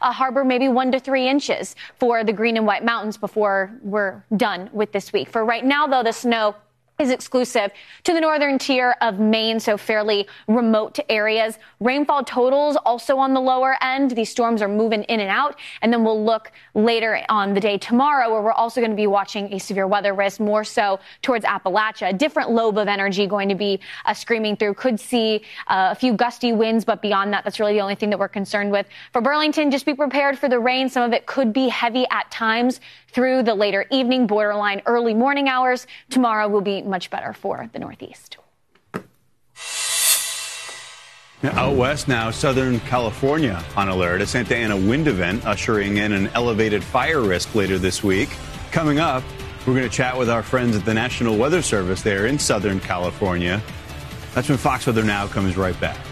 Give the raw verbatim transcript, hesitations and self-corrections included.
uh, harbor maybe one to three inches for the Green and White Mountains before we're done with this week. For right now, though, the snow is exclusive to the northern tier of Maine, so fairly remote areas. Rainfall totals also on the lower end. These storms are moving in and out. And then we'll look later on the day tomorrow, where we're also going to be watching a severe weather risk, more so towards Appalachia. A different lobe of energy going to be uh, screaming through. Could see uh, a few gusty winds, but beyond that, that's really the only thing that we're concerned with. For Burlington, just be prepared for the rain. Some of it could be heavy at times through the later evening, borderline early morning hours. Tomorrow will be much better for the Northeast. Out west now, Southern California on alert. A Santa Ana wind event ushering in an elevated fire risk later this week. Coming up, we're going to chat with our friends at the National Weather Service there in Southern California. That's when Fox Weather Now comes right back.